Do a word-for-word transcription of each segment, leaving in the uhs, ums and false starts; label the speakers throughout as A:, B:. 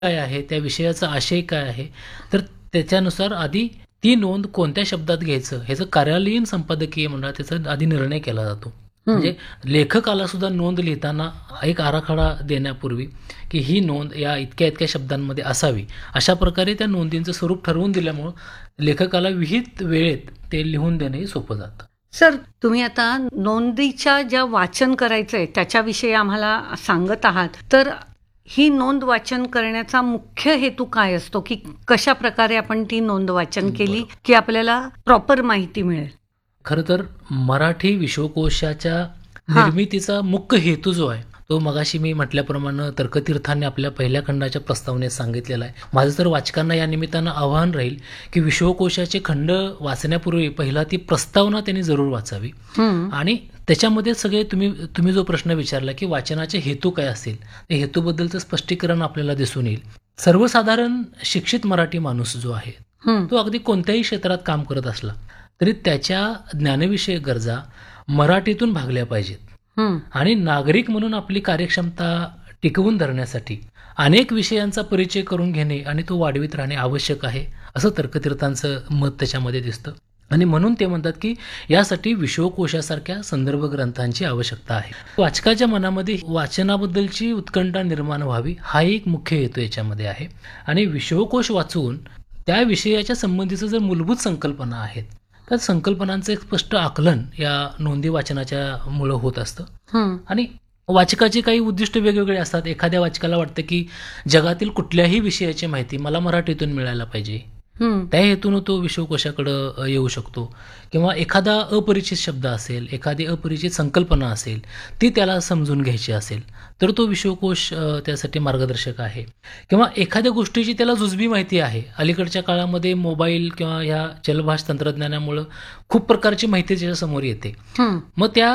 A: काय आहे, त्या विषयाचा आशय काय आहे, तर त्याच्यानुसार आधी ती नोंद कोणत्या शब्दात घ्यायचं ह्याचं कार्यालयीन संपादकीय मंडळात त्याचा आधी निर्णय केला जातो.
B: हं.
A: म्हणजे लेखकाला सुद्धा नोंद लिहिताना एक आराखडा देण्यापूर्वी की ही नोंद या इतक्या इतक्या शब्दांमध्ये असावी, अशा प्रकारे त्या नोंदींचं स्वरूप ठरवून दिल्यामुळं लेखकाला विहित वेळेत ते लिहून देणंही सोपं जातं.
B: सर, तुम्ही आता नोंदीच्या ज्या वाचन करायचंय त्याच्याविषयी आम्हाला सांगत आहात, तर ही नोंद वाचन करण्याचा मुख्य हेतू काय असतो, की कशा प्रकारे आपण ती नोंद वाचन केली की आपल्याला प्रॉपर माहिती मिळेल?
A: खरं तर मराठी विश्वकोशाच्या निर्मितीचा मुख्य हेतू जो आहे तो मगाशी मी म्हटल्याप्रमाणे तर्कतीर्थांनी आपल्या पहिल्या खंडाच्या प्रस्तावनेत सांगितलेला आहे. माझं तर वाचकांना या निमित्तानं आव्हान राहील की विश्वकोशाचे खंड वाचण्यापूर्वी पहिला ती प्रस्तावना त्यांनी जरूर वाचावी आणि त्याच्यामध्ये सगळे तुम्ही तुम्ही जो प्रश्न विचारला की वाचनाचे हेतू काय असतील, त्या हेतूबद्दलचं स्पष्टीकरण आपल्याला दिसून येईल. सर्वसाधारण शिक्षित मराठी माणूस जो आहे तो अगदी कोणत्याही क्षेत्रात काम करत असला तरी त्याच्या ज्ञानविषयक गरजा मराठीतून भागल्या पाहिजेत आणि नागरिक म्हणून आपली कार्यक्षमता टिकवून धरण्यासाठी अनेक विषयांचा परिचय करून घेणे आणि तो वाढवीत राहणे आवश्यक आहे, असं तर्कतीर्थांचं मत त्याच्यामध्ये दिसतं. आणि म्हणून ते म्हणतात की यासाठी विश्वकोशासारख्या संदर्भ ग्रंथांची आवश्यकता आहे. वाचकाच्या मनामध्ये वाचनाबद्दलची उत्कंठा निर्माण व्हावी हा एक मुख्य हेतू याच्यामध्ये आहे. आणि विश्वकोश वाचून त्या विषयाच्या संबंधीचं जर मूलभूत संकल्पना आहेत तर संकल्पनांचं एक स्पष्ट आकलन या नोंदी वाचनाच्या मुळे होत असतं. आणि वाचकाची काही उद्दिष्ट वेगवेगळे असतात. एखाद्या वाचकाला वाटतं की जगातील कुठल्याही विषयाची माहिती मला मराठीतून मिळायला पाहिजे, त्या हेतून तो विश्वकोशाकडं येऊ शकतो. किंवा एखादा अपरिचित शब्द असेल, एखादी अपरिचित संकल्पना असेल, ती त्याला समजून घ्यायची असेल तर तो विश्वकोश त्यासाठी मार्गदर्शक आहे. किंवा एखाद्या गोष्टीची त्याला जुजबी माहिती आहे, अलीकडच्या काळामध्ये मोबाईल किंवा ह्या चलभाष तंत्रज्ञानामुळं खूप प्रकारची माहिती त्याच्यासमोर येते. मग त्या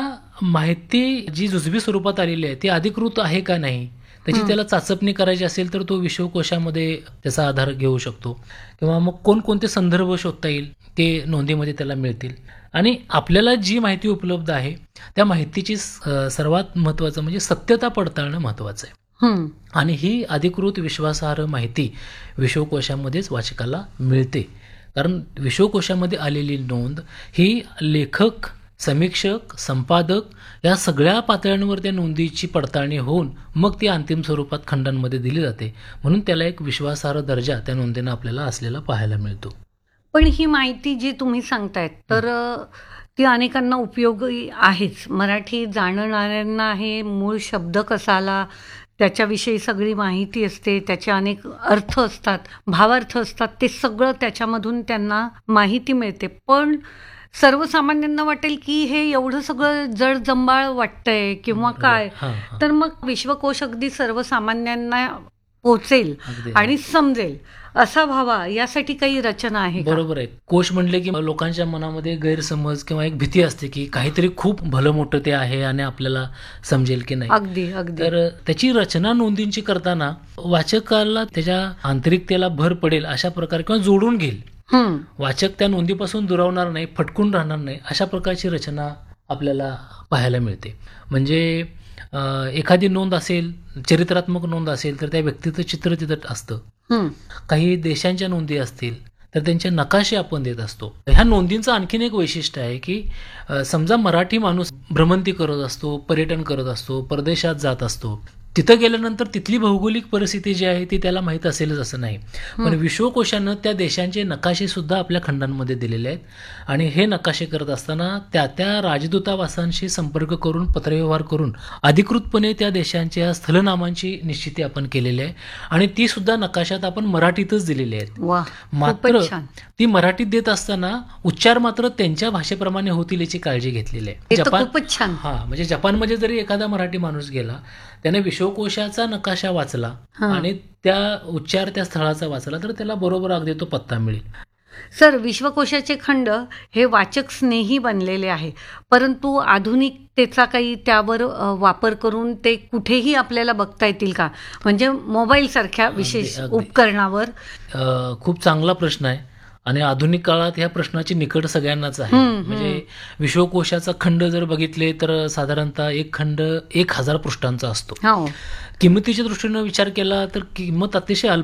A: माहिती जी जुजबी स्वरूपात आलेली आहे ती अधिकृत आहे का नाही त्याची त्याला चाचपणी करायची असेल तर तो विश्वकोशामध्ये त्याचा आधार घेऊ शकतो. किंवा मग कोणकोणते संदर्भ शोधता येईल ते नोंदीमध्ये त्याला मिळतील. आणि आपल्याला जी माहिती उपलब्ध आहे त्या माहितीची सर्वात महत्त्वाचं म्हणजे सत्यता पडताळणं महत्त्वाचं आहे. आणि ही अधिकृत विश्वासार्ह माहिती विश्वकोशामध्येच वाचकाला मिळते. कारण विश्वकोशामध्ये आलेली नोंद ही लेखक, समीक्षक, संपादक या सगळ्या पातळ्यांवर त्या नोंदीची पडताळणी होऊन मग ती अंतिम स्वरूपात खंडांमध्ये दिली जाते. म्हणून त्याला एक विश्वासार्ह दर्जा त्या नोंदीनं आपल्याला असलेला पाहायला मिळतो.
B: पण ही माहिती जी तुम्ही सांगतायत तर ती अनेकांना उपयोगी आहेच. मराठी जाणणाऱ्यांना हे मूळ शब्द कसा आला त्याच्याविषयी सगळी माहिती असते, त्याचे अनेक अर्थ असतात, भावार्थ असतात, ते सगळं त्याच्यामधून त्यांना माहिती मिळते. पण सर्वसामान्यांना वाटेल की हे एवढं सगळं जड जंबाळ वाटतंय किंवा काय, तर मग विश्वकोश अगदी सर्वसामान्यांना पोचेल आणि समजेल असा व्हावा यासाठी काही रचना आहे का?
A: बरोबर आहे. कोश म्हणले की लोकांच्या मनामध्ये गैरसमज किंवा एक भीती असते की काहीतरी खूप भलं मोठं ते आहे आणि आपल्याला समजेल की नाही.
B: अगदी अगदी
A: तर त्याची रचना नोंदींची करताना वाचकाला त्याच्या आंतरिकतेला भर पडेल अशा प्रकारे किंवा जोडून घेईल. वाचक त्या नोंदीपासून दुरावणार नाही, फटकून राहणार नाही, अशा प्रकारची रचना आपल्याला पाहायला मिळते. म्हणजे एखादी नोंद असेल, चरित्रात्मक नोंद असेल तर त्या व्यक्तीचं चित्र तिथं असतं. काही देशांच्या नोंदी असतील तर त्यांचे नकाशे आपण देत असतो. ह्या नोंदींचं आणखीन एक वैशिष्ट्य आहे की समजा मराठी माणूस भ्रमंती करत असतो, पर्यटन करत असतो, परदेशात जात असतो, तिथं गेल्यानंतर तिथली भौगोलिक परिस्थिती जी आहे ती त्याला माहीत असेलच असं नाही. पण विश्वकोशानं त्या देशांचे नकाशे सुद्धा आपल्या खंडांमध्ये दिलेले आहेत. आणि हे नकाशे करत असताना त्या त्या राजदूतावासांशी संपर्क करून पत्रव्यवहार करून अधिकृतपणे त्या देशांच्या स्थलनामांची निश्चिती आपण केलेली आहे. आणि ती सुद्धा नकाशात आपण मराठीतच दिलेली आहेत. मात्र ती मराठीत देत असताना उच्चार मात्र त्यांच्या भाषेप्रमाणे होतील याची काळजी घेतलेली आहे.
B: जपान
A: हा म्हणजे जपानमध्ये जरी एखादा मराठी माणूस गेला त्याने विश्वकोशाचा नकाशा वाचला आणि त्या उच्चार त्या स्थळाचा वाचला तर त्याला बरोबर अगदी तो पत्ता मिळेल.
B: सर, विश्वकोशाचे खंड हे वाचक स्नेही बनलेले आहे, परंतु आधुनिकतेचा काही त्यावर वापर करून ते कुठेही आपल्याला बघता येतील का? म्हणजे मोबाईल सारख्या विशेष उपकरणावर.
A: खूप चांगला प्रश्न आहे. आणि आधुनिक काळात ह्या प्रश्नाची निकड सगळ्यांनाच आहे.
B: हम्म,
A: म्हणजे विश्वकोशाचा खंड जर बघितले तर साधारणतः एक खंड एक हजार पृष्ठांचा असतो.
B: हो
A: किंमतीच्या दृष्टीनं विचार केला तर किंमत अतिशय अल्प